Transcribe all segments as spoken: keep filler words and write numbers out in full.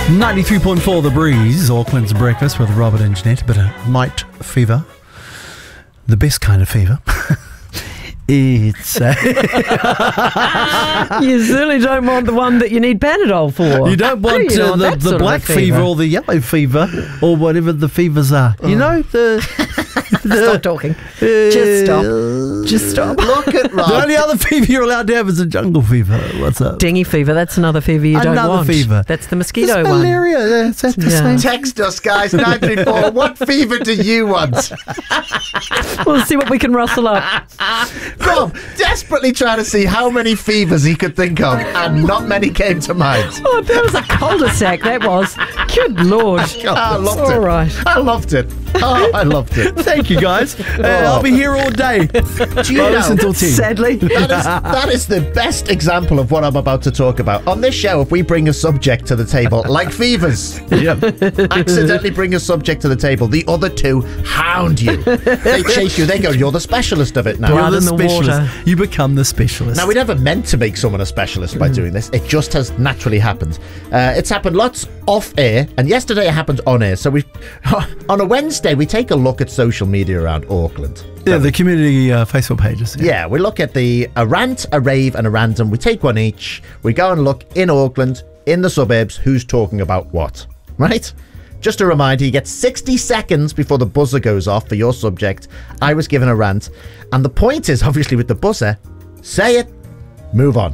ninety-three point four The Breeze, Auckland's breakfast with Robert and Jeanette. A bit of night fever. The best kind of fever. It's uh, you certainly don't want the one that you need Panadol for. You don't want you uh, want the, that the sort black of fever. fever or the yellow fever or whatever the fevers are. You know, the... the Stop talking. Just stop. Just stop. Look at Rob. The only other fever you're allowed to have is a jungle fever. What's up? Dengue fever, that's another fever you don't Another want. fever. That's the mosquito It's one. malaria. That's, that's the Yeah. same. Text us, guys, nine three four. What fever do you want? We'll see what we can rustle up. Rob, desperately trying to see how many fevers he could think of, and not many came to mind. Oh, that was a cul-de-sac, that was. Good Lord. I loved All it. right. I loved it. Oh, I loved it. Thank you, guys. Uh, I'll be here all day. Do you I'll know, listen till ten. Sadly. that is, that is the best example of what I'm about to talk about. On this show, if we bring a subject to the table, like fevers, Yep. accidentally bring a subject to the table, the other two hound you. They chase you. They go, you're the specialist of it now. Blood You're the in the specialist. water. You become the specialist. Now, we never meant to make someone a specialist by doing this. It just has naturally happened. Uh, it's happened lots off air, and yesterday it happened on air. So we, on a Wednesday, we take a look at social media around Auckland. Yeah, the community uh, Facebook pages. Yeah, we look at the a rant, a rave, and a random. We take one each. We go and look in Auckland, in the suburbs, who's talking about what. Right? Just a reminder, you get sixty seconds before the buzzer goes off for your subject. I was given a rant. And the point is, obviously, with the buzzer, say it, move on.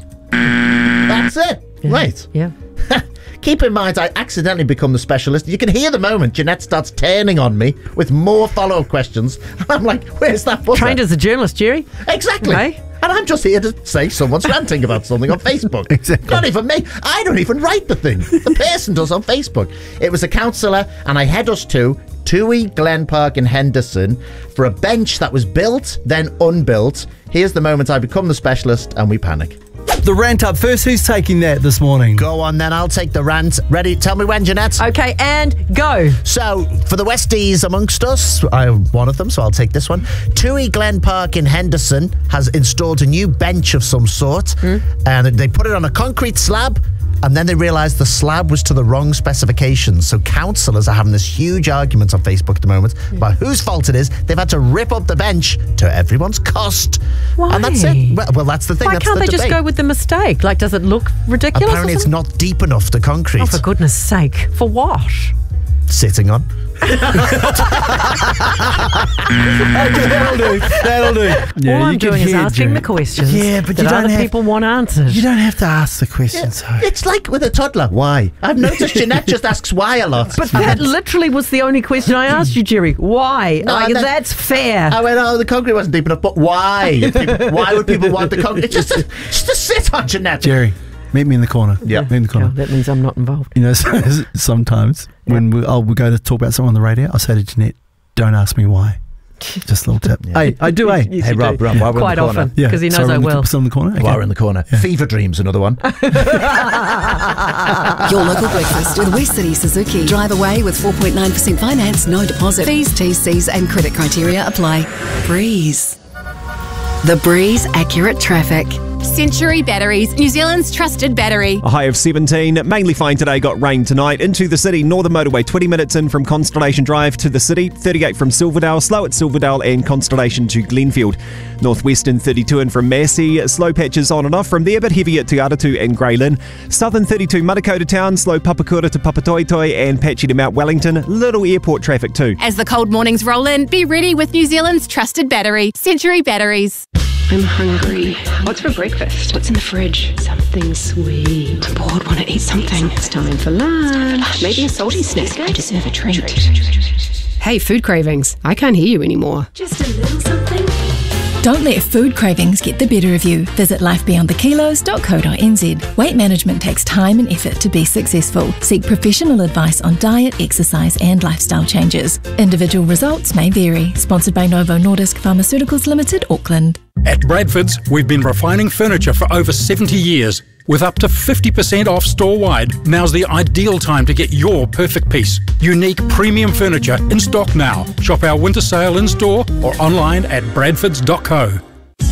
That's it. Yeah. Right. Yeah. Keep in mind, I accidentally become the specialist. You can hear the moment Jeanette starts turning on me with more follow-up questions. And I'm like, where's that buzzer? Trained as a journalist, Jerry. Exactly. Right. And I'm just here to say someone's ranting about something on Facebook. Exactly. Not even me. I don't even write the thing. The person does on Facebook. It was a councillor, and I head us to Tui Glen Park in Henderson for a bench that was built, then unbuilt. Here's the moment I become the specialist, and we panic. The rant up first. Who's taking that this morning? Go on then, I'll take the rant. Ready? Tell me when, Jeanette. Okay, and go. So, for the Westies amongst us, I'm one of them, so I'll take this one. Tui Glen Park in Henderson has installed a new bench of some sort, Mm. and they put it on a concrete slab, and then they realised the slab was to the wrong specifications. So councillors are having this huge argument on Facebook at the moment about whose fault it is. They've had to rip up the bench to everyone's cost. Why? And that's it. Well, well that's the thing. Why that's can't the they just debate. go with the mistake? Like, does it look ridiculous? Apparently or it's something? not deep enough, the concrete. Oh, for goodness sake. For what? Sitting on. That'll do. That'll do. Yeah, All I'm you can doing is hear asking Jerry. the questions Yeah, but that you don't other have- people want answered. You don't have to ask the questions. though. It's like with a toddler. Why? I've noticed Jeanette just asks why a lot. But that literally was the only question I asked you, Jerry. Why? No, like, and then- that's fair. I went, oh, the concrete wasn't deep enough, but why? People, why would people want the concrete? Just to, just to sit on, Jeanette. Jerry, meet me in the corner. Yeah. Meet me in the Oh, corner. that means I'm not involved. You know, sometimes when we, oh, we go to talk about someone on the radio, I'll say to Jeanette, don't ask me why. Just a little tip. Yeah. Hey, I do, eh? Yes, Hey, you Rob, do. Rob, while we're in Quite the corner. often, Yeah. because he knows So we're I in the- will. Still in the corner? Okay. While we're in the corner. Yeah. Fever Dreams, another one. Your local breakfast with West City Suzuki. Drive away with four point nine percent finance, no deposit. Fees, T's, C's and credit criteria apply. Breeze. The Breeze Accurate Traffic. Century Batteries, New Zealand's trusted battery. A high of seventeen, mainly fine today, got rain tonight. Into the city, Northern Motorway, twenty minutes in from Constellation Drive to the city, thirty-eight from Silverdale, slow at Silverdale and Constellation to Glenfield. Northwestern thirty-two in from Massey, slow patches on and off from there, but heavy at Te Aratu and Greylin. Southern thirty-two, Manukau Town, slow Papakura to Papatoetoi and patchy to Mount Wellington, little airport traffic too. As the cold mornings roll in, be ready with New Zealand's trusted battery, Century Batteries. I'm hungry. What's for breakfast? What's in the fridge? Something sweet. I'm bored, want to eat something. It's time for lunch. Maybe a salty snack. I deserve a treat. Hey, food cravings. I can't hear you anymore. Just a little something. Don't let food cravings get the better of you. Visit life beyond the kilos dot co dot n z. Weight management takes time and effort to be successful. Seek professional advice on diet, exercise and lifestyle changes. Individual results may vary. Sponsored by Novo Nordisk Pharmaceuticals Limited, Auckland. At Bradford's, we've been refining furniture for over seventy years. With up to fifty percent off store-wide, now's the ideal time to get your perfect piece. Unique premium furniture in stock now. Shop our winter sale in-store or online at bradfords dot co.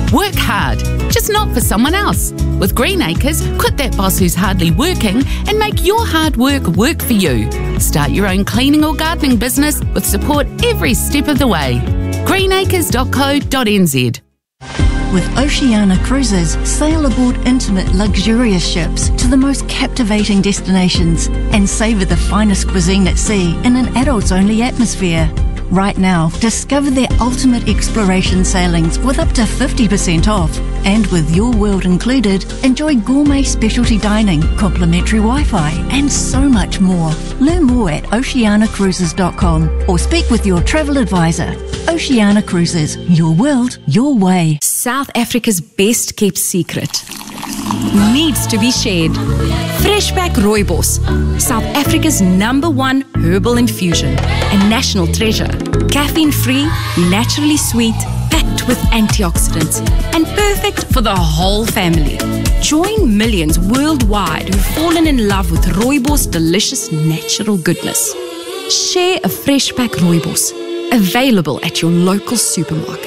Work hard, just not for someone else. With Green Acres, quit that boss who's hardly working and make your hard work work for you. Start your own cleaning or gardening business with support every step of the way. green acres dot co dot n z. With Oceania Cruises, sail aboard intimate, luxurious ships to the most captivating destinations and savour the finest cuisine at sea in an adults-only atmosphere. Right now, discover their ultimate exploration sailings with up to fifty percent off. And with Your World included, enjoy gourmet specialty dining, complimentary Wi-Fi, and so much more. Learn more at oceania cruises dot com or speak with your travel advisor. Oceania Cruises, your world, your way. South Africa's best kept secret needs to be shared. Freshback Rooibos, South Africa's number one herbal infusion and national treasure. Caffeine-free, naturally sweet, packed with antioxidants, and perfect for the whole family. Join millions worldwide who've fallen in love with Rooibos' delicious natural goodness. Share a Freshback Rooibos, available at your local supermarket.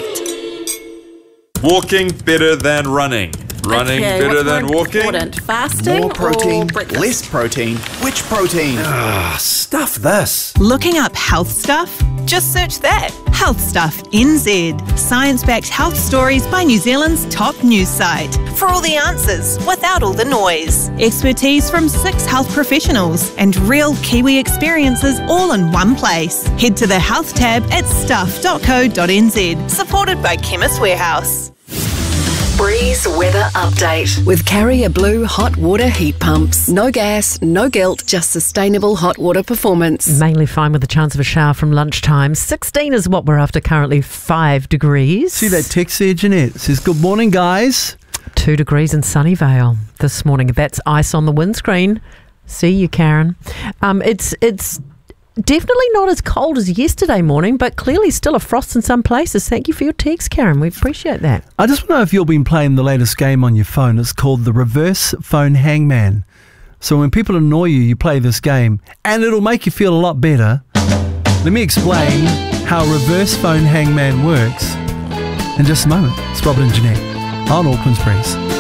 Walking better than running. Running okay, better what's than more walking. Important? Fasting More protein, or breakfast? less protein. Which protein? Ah, stuff this. Looking up health stuff? Just search that. Health Stuff N Z. Science-backed health stories by New Zealand's top news site. For all the answers, without all the noise. Expertise from six health professionals and real Kiwi experiences all in one place. Head to the health tab at stuff dot co dot n z. Supported by Chemist Warehouse. Breeze weather update with Carrier Blue hot water heat pumps. No gas, no guilt, just sustainable hot water performance. Mainly fine with the chance of a shower from lunchtime. sixteen is what we're after currently, five degrees. See that text there, Jeanette? It says, good morning, guys. Two degrees in Sunnyvale this morning. That's ice on the windscreen. See you, Karen. Um, it's it's definitely not as cold as yesterday morning, but clearly still a frost in some places. Thank you for your text, Karen. We appreciate that. I just want to know if you've been playing the latest game on your phone. It's called the Reverse Phone Hangman. So when people annoy you, you play this game, and it'll make you feel a lot better. Let me explain how Reverse Phone Hangman works in just a moment. It's Robert and Jeanette on Auckland's Breeze.